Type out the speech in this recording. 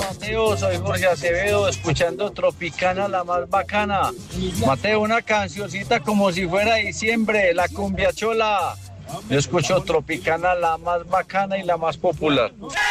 Mateo, soy Jorge Acevedo, escuchando Tropicana, la más bacana. Mateo, una cancioncita como si fuera diciembre, la cumbia chola. Yo escucho Tropicana, la más bacana y la más popular.